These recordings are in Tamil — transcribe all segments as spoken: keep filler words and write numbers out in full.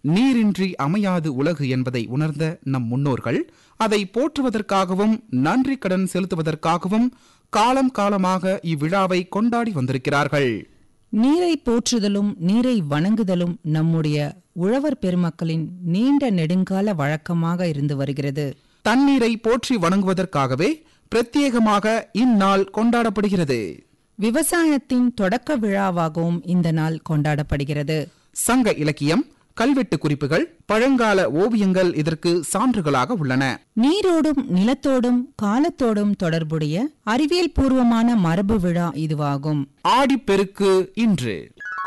நீரின்றி அமையாது உலகு என்பதை உணர்ந்த நம் முன்னோர்கள் அதை போற்றுவதற்காகவும் நன்றி கடன் செலுத்துவதற்காகவும் காலம் காலமாக இவ்விழாவை கொண்டாடி வந்திருக்கிறார்கள். நீரை போற்றுதலும் நீரை வணங்குதலும் நம்முடைய உழவர் பெருமக்களின் நீண்ட நெடுங்கால வழக்கமாக இருந்து வருகிறது. தண்ணீரை போற்றி வணங்குவதற்காகவே பிரத்யேகமாக இந்நாள் கொண்டாடப்படுகிறது. விவசாயத்தின் தொடக்க விழாவாகவும் இந்த நாள் கொண்டாடப்படுகிறது. சங்க இலக்கியம், கல்வெட்டு குறிப்புகள், பழங்கால ஓவியங்கள் இதற்கு சான்றுகளாக உள்ளன. நீரோடும் நிலத்தோடும் காலத்தோடும் தொடர்புடைய அறிவியல் பூர்வமான மரபு விழா இதுவாகும். ஆடிப்பெருக்கு இன்று.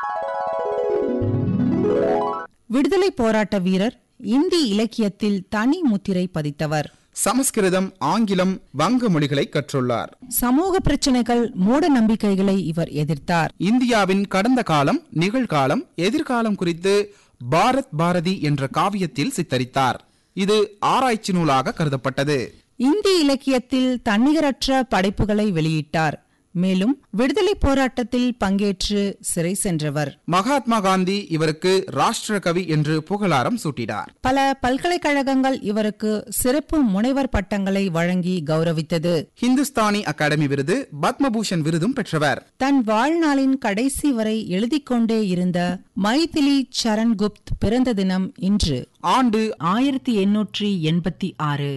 விடுதலை போராட்ட வீரர், இந்தி இலக்கியத்தில் தனி முத்திரை பதித்தவர். சமஸ்கிருதம், ஆங்கிலம், வங்க மொழிகளை கற்றுள்ளார். சமூக பிரச்சனைகள், மூட நம்பிக்கைகளை இவர் எதிர்த்தார். இந்தியாவின் கடந்த காலம், நிகழ்காலம், எதிர்காலம் குறித்து பாரத் பாரதி என்ற காவியத்தில் சித்தரித்தார். இது ஆராய்ச்சி நூலாக கருதப்பட்டது. இந்தி இலக்கியத்தில் தன்னிகரற்ற படைப்புகளை வெளியிட்டார். மேலும் விடுதலை போராட்டத்தில் பங்கேற்று சிறை சென்றவர். மகாத்மா காந்தி இவருக்கு ராஷ்டிர கவி என்று புகழாரம் சூட்டினார். பல பல்கலைக்கழகங்கள் இவருக்கு சிறப்பு முனைவர் பட்டங்களை வழங்கி கௌரவித்தது. ஹிந்துஸ்தானி அகாடமி விருது, பத்மபூஷன் விருதும் பெற்றவர். தன் வாழ்நாளின் கடைசி வரை எழுதிக் கொண்டே இருந்த மைதிலி சரண் குப்த் பிறந்த தினம் இன்று. ஆண்டு ஆயிரத்தி எண்ணூற்றி எண்பத்தி ஆறு.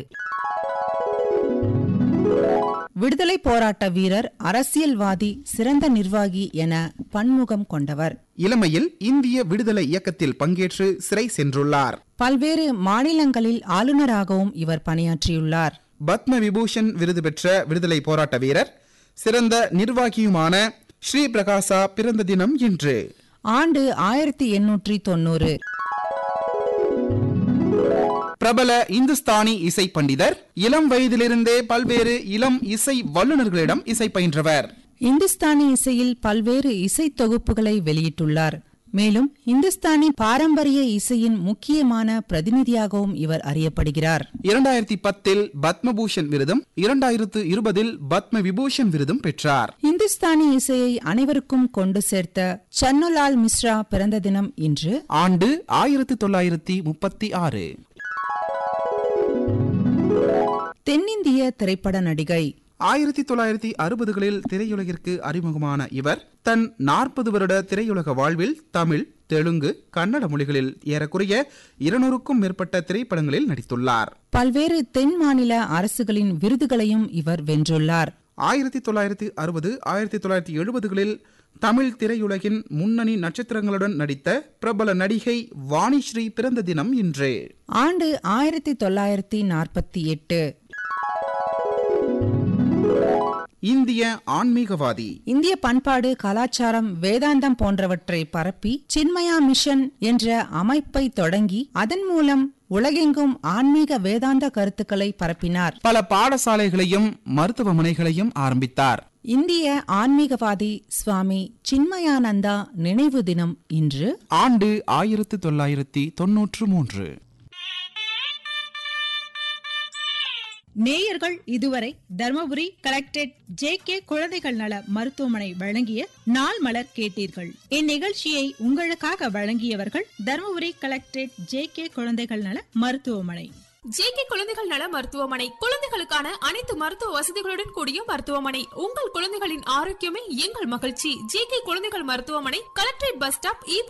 விடுதலை போராட்ட வீரர், அரசியல்வாதி, சிறந்த நிர்வாகி என பன்முகம் கொண்டவர். இளமையில் இந்திய விடுதலை இயக்கத்தில் பங்கேற்று சிறை சென்றுள்ளார். பல்வேறு மாநிலங்களில் ஆளுநராகவும் இவர் பணியாற்றியுள்ளார். பத்ம விபூஷன் விருது பெற்ற விடுதலை போராட்ட வீரர், சிறந்த நிர்வாகியுமான ஸ்ரீ பிரகாசா பிறந்த தினம் இன்று. ஆண்டு ஆயிரத்தி எண்ணூற்றி தொன்னூறு. பிரபல இந்துஸ்தானி இசை பண்டிதர், இளம் வயதிலிருந்தே பல்வேறு இளம் இசை வல்லுநர்களிடம் இசை பயின்றவர். இந்துஸ்தானி இசையில் பல்வேறு இசை தொகுப்புகளை வெளியிட்டுள்ளார். மேலும் இந்துஸ்தானி பாரம்பரிய இசையின் முக்கியமான பிரதிநிதியாகவும் இவர் அறியப்படுகிறார். இரண்டாயிரத்தி பத்தில் பத்மபூஷன் விருதும், இரண்டாயிரத்து இருபதில் பத்ம விபூஷன் விருதும் பெற்றார். இந்துஸ்தானி இசையை அனைவருக்கும் கொண்டு சேர்த்த சன்னுலால் மிஸ்ரா பிறந்த தினம் இன்று. ஆண்டு ஆயிரத்தி தொள்ளாயிரத்தி முப்பத்தி ஆறு. தென்னிந்திய திரைப்பட நடிகை. ஆயிரத்தி தொள்ளாயிரத்தி அறுபதுகளில் திரையுலகிற்கு அறிமுகமான இவர் தன் நாற்பது வருட திரையுலக வாழ்வில் தமிழ், தெலுங்கு, கன்னட மொழிகளில் ஏறக்குறைய இருநூறுக்கும் மேற்பட்ட திரைப்படங்களில் நடித்துள்ளார். பல்வேறு தென் மாநில அரசுகளின் விருதுகளையும் இவர் வென்றுள்ளார். ஆயிரத்தி தொள்ளாயிரத்தி அறுபது ஆயிரத்தி தொள்ளாயிரத்தி எழுபதுகளில் தமிழ் திரையுலகின் முன்னணி நட்சத்திரங்களுடன் நடித்த பிரபல நடிகை வாணிஸ்ரீ பிறந்த தினம் இன்று. ஆண்டு ஆயிரத்தி தொள்ளாயிரத்தி நாற்பத்தி எட்டு. இந்திய ஆன்மீகவாதி. இந்திய பண்பாடு, கலாச்சாரம், வேதாந்தம் போன்றவற்றை பரப்பி சின்மயா மிஷன் என்ற அமைப்பை தொடங்கி அதன் மூலம் உலகெங்கும் ஆன்மீக வேதாந்த கருத்துக்களை பரப்பினார். பல பாடசாலைகளையும் மருத்துவமனைகளையும் ஆரம்பித்தார். இந்திய ஆன்மீகவாதி சுவாமி சின்மயானந்தா நினைவு தினம் இன்று. ஆண்டு ஆயிரத்தி தொள்ளாயிரத்தி தொன்னூற்று மூன்று. நேயர்கள் இதுவரை தர்மபுரி கலெக்டரேட் ஜே கே குழந்தைகள் நல மருத்துவமனை வழங்கிய நாள் மலர் கேட்டீர்கள். இந்நிகழ்ச்சியை உங்களுக்காக வழங்கியவர்கள் தர்மபுரி கலெக்டரேட் ஜே கே குழந்தைகள் நல மருத்துவமனை. ஜே கே குழந்தைகள் நல மருத்துவமனை குழந்தைகளுக்கான அனைத்து மருத்துவ வசதிகளுடன் கூடிய மருத்துவமனை. உங்கள் குழந்தைகளின் ஆரோக்கியமே எங்கள் மகிழ்ச்சி. ஜே கே குழந்தைகள் மருத்துவமனை, கலெக்டரேட் பஸ் ஸ்டாப்,